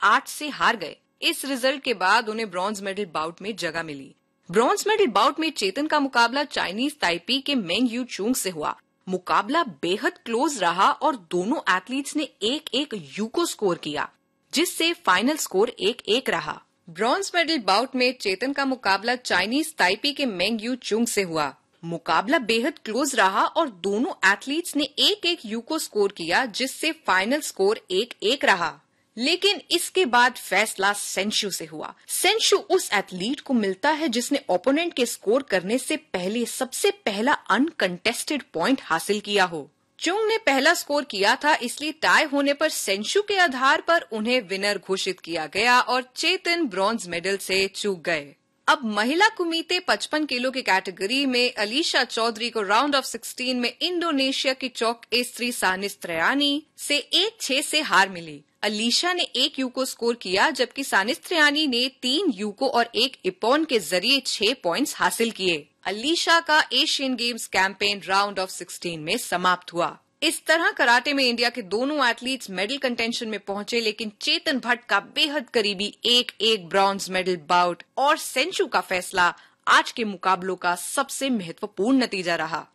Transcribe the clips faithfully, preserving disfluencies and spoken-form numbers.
आठ से हार गए। इस रिजल्ट के बाद उन्हें ब्रॉन्ज मेडल बाउट में जगह मिली। ब्रॉन्ज मेडल बाउट में चेतन का मुकाबला चाइनीज ताइपी के मेंग यू चुंग से हुआ। मुकाबला बेहद क्लोज रहा और दोनों एथलीट्स ने एक एक यूको स्कोर किया, जिससे फाइनल स्कोर एक एक रहा। ब्रॉन्ज मेडल बाउट में चेतन का मुकाबला चाइनीज ताइपी के मेंग यू चुंग से हुआ। मुकाबला बेहद क्लोज रहा और दोनों एथलीट्स ने एक एक यूको स्कोर किया, जिससे फाइनल स्कोर एक एक रहा। लेकिन इसके बाद फैसला सेंशु से हुआ। सेंशु उस एथलीट को मिलता है जिसने ओपोनेंट के स्कोर करने से पहले सबसे पहला अनकंटेस्टेड पॉइंट हासिल किया हो। चुंग ने पहला स्कोर किया था, इसलिए टाई होने पर सेंशु के आधार पर उन्हें विनर घोषित किया गया और चेतन ब्रॉन्ज मेडल से चूक गए। अब महिला कुमीते पचपन किलो की कैटेगरी में अलीशा चौधरी को राउंड ऑफ सोलह में इंडोनेशिया की चौक एस्त्री सानिस्त्रयानी से एक छह से हार मिली। अलीशा ने एक यूको स्कोर किया, जबकि सानिस्त्रयानी ने तीन यूको और एक इपॉन के जरिए छह पॉइंट्स हासिल किए। अलीशा का Asian games campaign round of सोलह में समाप्त हुआ। इस तरह कराटे में इंडिया के दोनों एथलीट्स मेडल कंटेंशन में पहुंचे, लेकिन चेतन भट्ट का बेहद करीबी एक एक ब्रॉन्ज मेडल बाउट और सेंशु का फैसला आज के मुकाबलों का सबसे महत्वपूर्ण नतीजा रहा।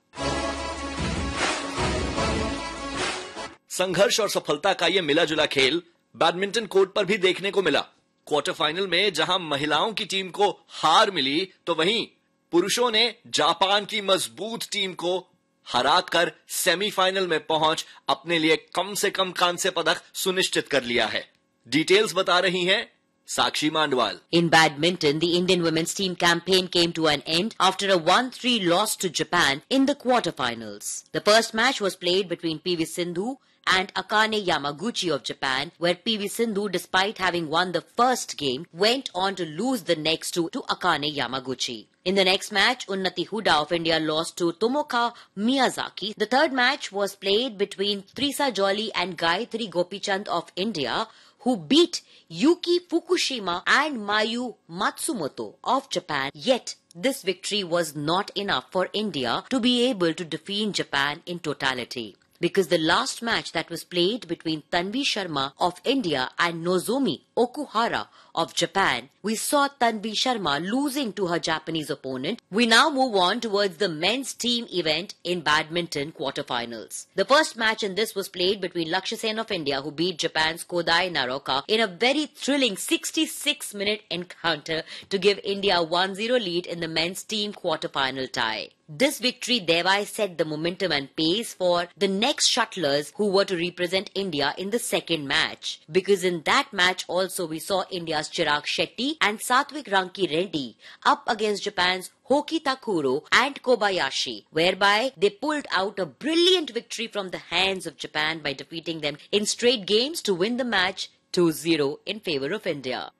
संघर्ष और सफलता का ये मिला जुला खेल बैडमिंटन कोर्ट पर भी देखने को मिला। क्वार्टर फाइनल में जहां महिलाओं की टीम को हार मिली, तो वहीं पुरुषों ने जापान की मजबूत टीम को हराकर सेमीफाइनल में पहुंच अपने लिए कम से कम कांस्य पदक सुनिश्चित कर लिया है। डिटेल्स बता रही हैं Sakshi Mandwal. In badminton, the Indian women's team campaign came to an end after a one three loss to Japan in the quarterfinals. The first match was played between P V Sindhu and Akane Yamaguchi of Japan, where P V Sindhu, despite having won the first game, went on to lose the next two to Akane Yamaguchi. In the next match, Unnati Huda of India lost to Tomoka Miyazaki. The third match was played between Trisa Jolly and Gayatri Gopichand of India, who beat Yuki Fukushima and Mayu Matsumoto of Japan. Yet, this victory was not enough for India to be able to defeat Japan in totality. Because the last match that was played between Tanvi Sharma of India and Nozomi Okuhara of Japan, we saw Tanvi Sharma losing to her Japanese opponent. We now move on towards the men's team event in badminton quarterfinals. The first match in this was played between Lakshya Sen of India, who beat Japan's Kodai Naroka in a very thrilling sixty-six minute encounter to give India one zero lead in the men's team quarterfinal tie. This victory thereby set the momentum and pace for the next shuttlers who were to represent India in the second match. Because in that match also we saw India's Chirag Shetty and Satvik Ranki Reddy up against Japan's Hoki Takuro and Kobayashi, whereby they pulled out a brilliant victory from the hands of Japan by defeating them in straight games to win the match two zero in favor of India.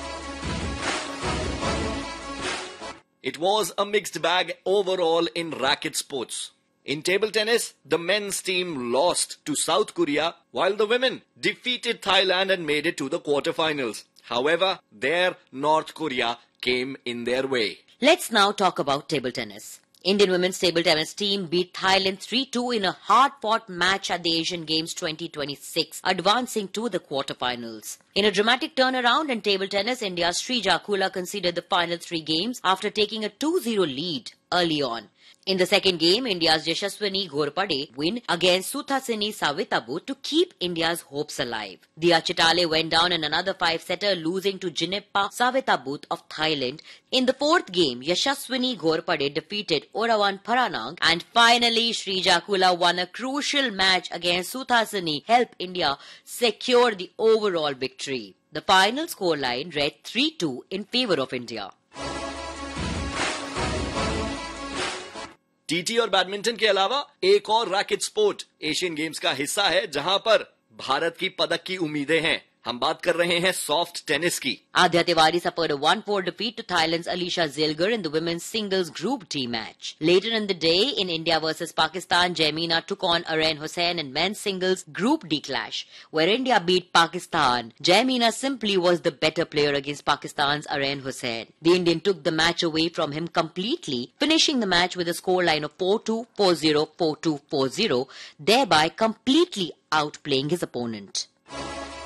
It was a mixed bag overall in racket sports. In table tennis, the men's team lost to South Korea, while the women defeated Thailand and made it to the quarterfinals. However, there North Korea came in their way. Let's now talk about table tennis. Indian women's table tennis team beat Thailand three two in a hard-fought match at the Asian Games twenty twenty-six, advancing to the quarterfinals. In a dramatic turnaround in table tennis, India's Srija Khula conceded the final three games after taking a two zero lead early on. In the second game, India's Yashaswini Ghorpade win against Suthasini Savitabu to keep India's hopes alive. Diya Chitale went down in another five-setter, losing to Jineppa Savitabu of Thailand. In the fourth game, Yashaswini Ghorpade defeated Orawan Paranang, and finally Srija Khula won a crucial match against Suthasini, help India secure the overall victory. The final scoreline read three two in favor of India. TT और badminton के अलावा एक और racket sport Asian games का हिस्सा है, जहां पर भारत की पदक की उम्मीदें हैं। हम बात कर रहे हैं सॉफ्ट टेनिस की। Adya Tiwari suffered a one four defeat to Thailand's Alisha Zilgar in the women's singles Group D match. Later in the day, in India versus Pakistan, Jaimina took on Arain Hussain in men's singles Group D clash, where India beat Pakistan. Jaimina simply was the better player against Pakistan's Arain Hussain. The Indian took the match away from him completely, finishing the match with a scoreline of four two, four zero, four two, four zero, thereby completely outplaying his opponent.